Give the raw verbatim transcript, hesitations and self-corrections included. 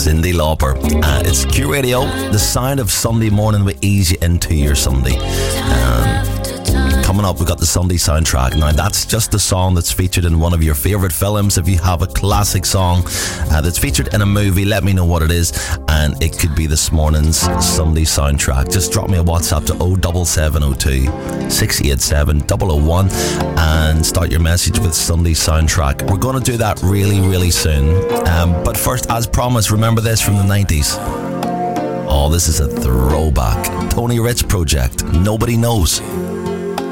Cyndi Lauper. Uh, it's Q Radio, the sound of Sunday morning will ease you into your Sunday. Um, Coming up, we've got the Sunday soundtrack. Now, that's just a song that's featured in one of your favourite films. If you have a classic song uh, that's featured in a movie, let me know what it is, and it could be this morning's Sunday soundtrack. Just drop me a WhatsApp to oh seven seven oh two, six eight seven, oh oh one and start your message with Sunday soundtrack. We're going to do that really, really soon. Um, but first, as promised, remember this from the nineties. Oh, this is a throwback. Tony Rich Project. Nobody Knows.